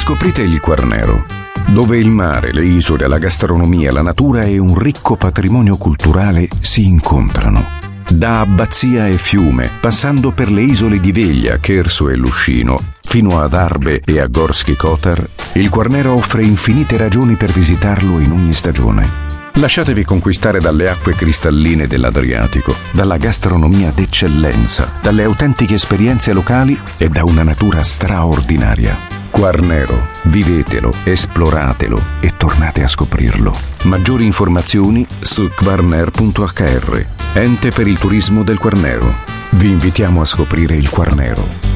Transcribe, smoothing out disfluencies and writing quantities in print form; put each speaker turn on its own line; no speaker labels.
Scoprite il Quarnero, dove il mare, le isole, la gastronomia, la natura e un ricco patrimonio culturale si incontrano. Da Abbazia e Fiume, passando per le isole di Veglia, Cherso e Luscino, fino ad Arbe e a Gorski Kotar, il Quarnero offre infinite ragioni per visitarlo in ogni stagione. Lasciatevi conquistare dalle acque cristalline dell'Adriatico, dalla gastronomia d'eccellenza, dalle autentiche esperienze locali e da una natura straordinaria. Quarnero, vivetelo, esploratelo e tornate a scoprirlo. Maggiori informazioni su quarner.hr, ente per il turismo del Quarnero. Vi invitiamo a scoprire il Quarnero.